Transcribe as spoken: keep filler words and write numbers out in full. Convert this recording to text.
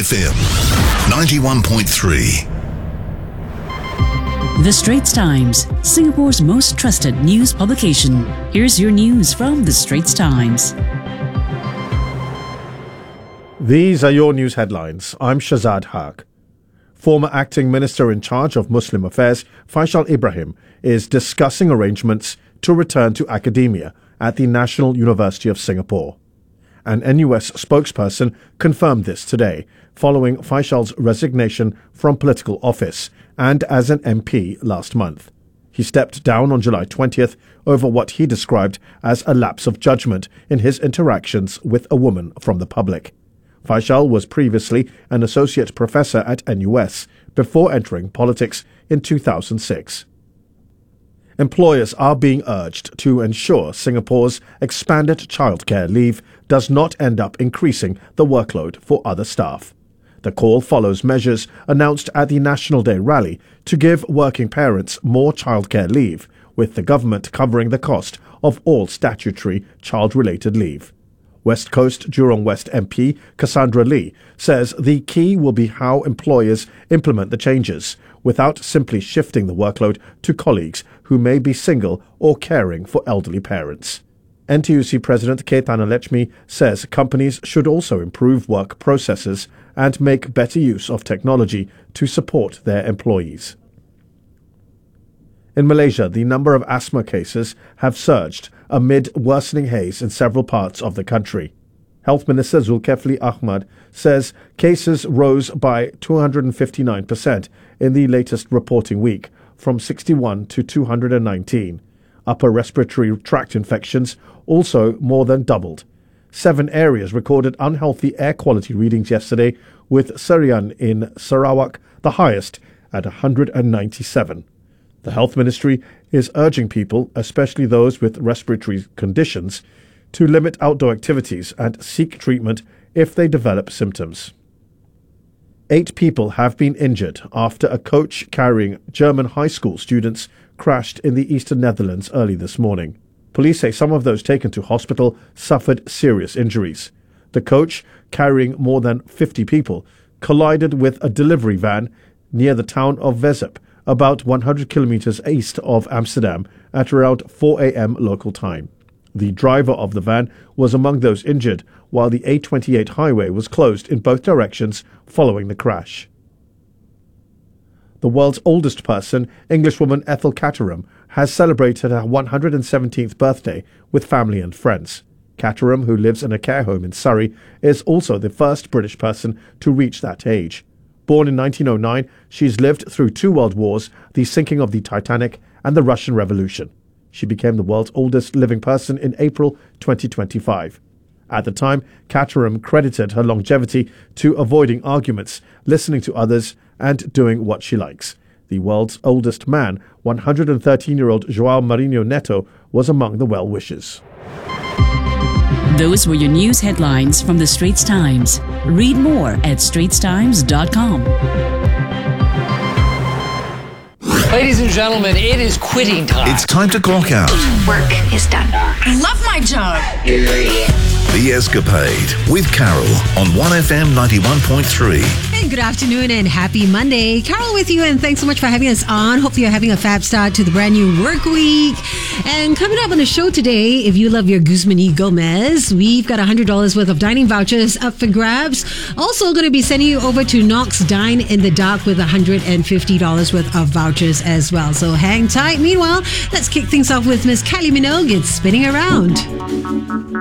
F M ninety-one point three. The Straits Times, Singapore's most trusted news publication. Here's your news from The Straits Times. These are your news headlines. I'm Shazad Haq. Former acting minister in charge of Muslim affairs, Faisal Ibrahim, is discussing arrangements to return to academia at the National University of Singapore. An N U S spokesperson confirmed this today, following Faisal's resignation from political office and as an M P last month. He stepped down on July twentieth over what he described as a lapse of judgment in his interactions with a woman from the public. Faisal was previously an associate professor at N U S before entering politics in two thousand six. Employers are being urged to ensure Singapore's expanded childcare leave does not end up increasing the workload for other staff. The call follows measures announced at the National Day rally to give working parents more childcare leave, with the government covering the cost of all statutory child-related leave. West Coast Jurong West M P Cassandra Lee says the key will be how employers implement the changes, without simply shifting the workload to colleagues who may be single or caring for elderly parents. N T U C President K. Thanalechmi says companies should also improve work processes and make better use of technology to support their employees. In Malaysia, the number of asthma cases have surged amid worsening haze in several parts of the country. Health Minister Zulkifli Ahmad says cases rose by two hundred fifty-nine percent in the latest reporting week, from sixty-one to two hundred nineteen. Upper respiratory tract infections also more than doubled. Seven areas recorded unhealthy air quality readings yesterday, with Serian in Sarawak the highest at one hundred ninety-seven. The Health Ministry is urging people, especially those with respiratory conditions, to limit outdoor activities and seek treatment if they develop symptoms. Eight people have been injured after a coach carrying German high school students crashed in the eastern Netherlands early this morning. Police say some of those taken to hospital suffered serious injuries. The coach, carrying more than fifty people, collided with a delivery van near the town of Wezep, about one hundred kilometers east of Amsterdam, at around four a.m. local time. The driver of the van was among those injured, while the A twenty-eight highway was closed in both directions following the crash. The world's oldest person, Englishwoman Ethel Caterham, has celebrated her one hundred seventeenth birthday with family and friends. Caterham, who lives in a care home in Surrey, is also the first British person to reach that age. Born in nineteen oh nine, she's lived through two world wars, the sinking of the Titanic, and the Russian Revolution. She became the world's oldest living person in April twenty twenty-five. At the time, Caterham credited her longevity to avoiding arguments, listening to others, and doing what she likes. The world's oldest man, one hundred thirteen-year-old João Marinho Neto, was among the well-wishers. Those were your news headlines from The Straits Times. Read more at straits times dot com. Ladies and gentlemen, it is quitting time. It's time to clock out. Work is done. I love my job. The Escapade with Carol on one F M ninety-one point three. Hey, good afternoon and happy Monday. Carol with you, and thanks so much for having us on. Hopefully you're having a fab start to the brand new work week. And coming up on the show today, if you love your Guzman y Gomez, we've got one hundred dollars worth of dining vouchers up for grabs. Also going to be sending you over to Knox Dine in the Dark with one hundred fifty dollars worth of vouchers as well. So hang tight. Meanwhile, let's kick things off with Miss Kylie Minogue. It's Spinning Around.